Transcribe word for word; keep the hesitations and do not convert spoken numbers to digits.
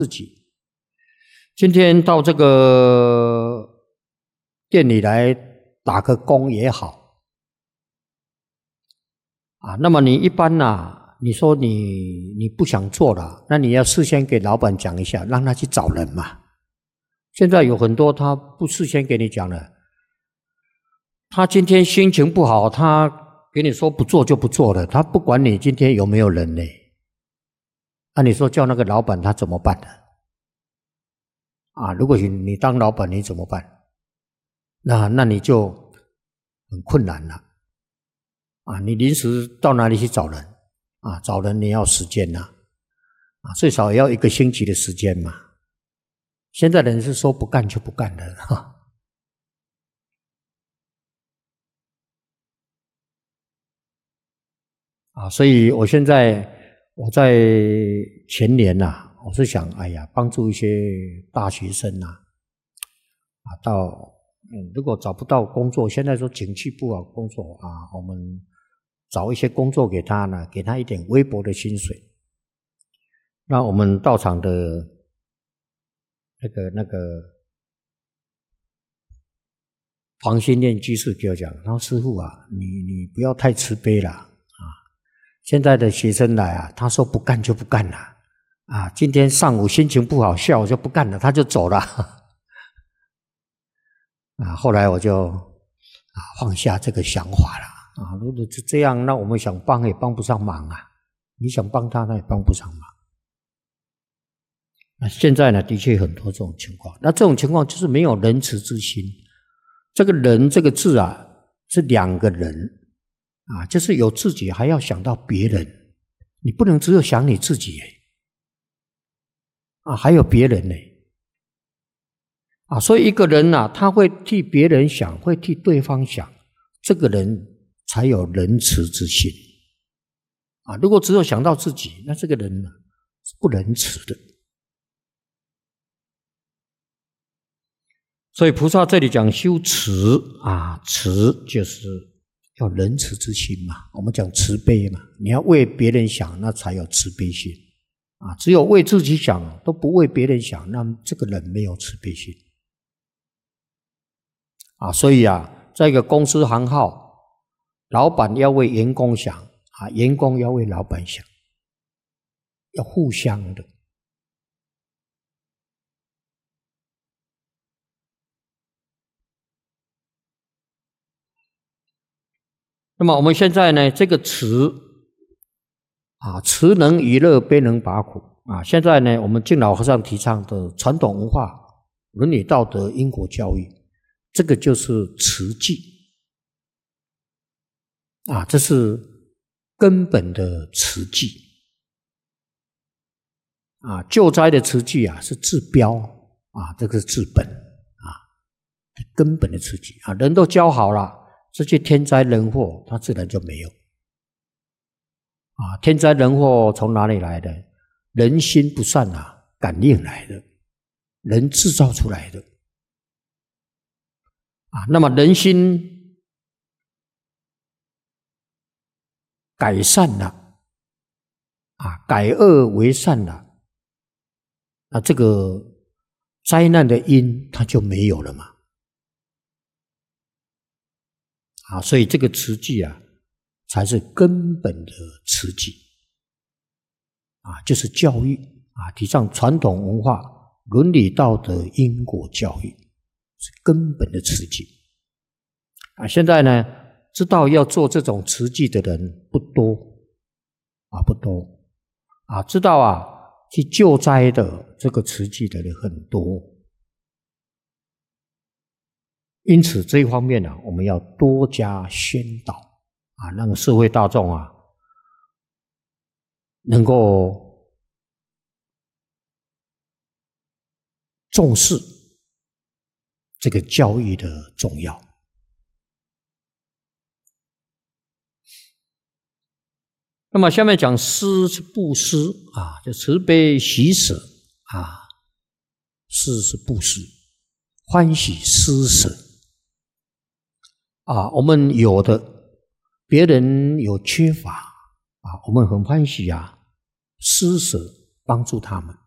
自己。今天到这个店里来打个工也好啊，那么你一般啊，你说你你不想做了，那你要事先给老板讲一下，让他去找人嘛。现在有很多他不事先给你讲了，他今天心情不好，他给你说不做就不做了，他不管你今天有没有人呢。那、啊、你说叫那个老板他怎么办呢？啊，如果你当老板你怎么办？那那你就很困难了。啊，你临时到哪里去找人？啊，找人你要时间呐，啊，最少也要一个星期的时间嘛。现在人是说不干就不干的哈。啊，所以我现在我在前年呐、啊，我是想，哎呀，帮助一些大学生呐、啊，啊，到嗯，如果找不到工作，现在说景气不好，工作啊，我们找一些工作给他呢，给他一点微薄的薪水。那我们道场的那个那个黄心念居士给我讲，他说师父啊，你你不要太慈悲了啊！现在的学生来啊，他说不干就不干了啊，今天上午心情不好，下午就不干了，他就走了啊。后来我就啊放下这个想法了啊，如果是这样，那我们想帮也帮不上忙啊，你想帮他，那也帮不上忙。那现在呢，的确很多这种情况，那这种情况就是没有仁慈之心。这个人这个字啊，是两个人啊，就是有自己还要想到别人，你不能只有想你自己啊，还有别人呢啊，所以一个人啊，他会替别人想，会替对方想，这个人才有仁慈之心啊。如果只有想到自己，那这个人呢是不仁慈的。所以菩萨这里讲修慈啊，慈就是要仁慈之心嘛。我们讲慈悲嘛，你要为别人想，那才有慈悲心啊。只有为自己想，都不为别人想，那这个人没有慈悲心啊。所以啊，在一个公司行号，老板要为员工想啊，员工要为老板想，要互相的。那么我们现在呢，这个慈啊，慈能娱乐，悲能拔苦啊。现在呢，我们敬老和尚提倡的传统文化、伦理道德、因果教育，这个就是慈济啊，这是根本的慈济啊。救灾的慈济啊，是治标啊，这个是治本啊，根本的慈济啊，人都教好了。这些天灾人祸，它自然就没有啊！天灾人祸从哪里来的？人心不善啊，感应来的，人制造出来的啊。那么人心改善了啊，改恶为善了，那这个灾难的因它就没有了嘛。啊，所以这个慈济啊，才是根本的慈济啊，就是教育啊，提倡传统文化、伦理道德、因果教育，是根本的慈济啊。现在呢，知道要做这种慈济的人不多啊，不多啊，知道啊去救灾的这个慈济的人很多。因此这一方面呢、啊，我们要多加宣导啊，让社会大众啊能够重视这个教育的重要。那么下面讲施是布施啊，就慈悲喜舍啊，施是布施，欢喜施舍。啊，我们有的，别人有缺乏啊，我们很欢喜啊，施舍帮助他们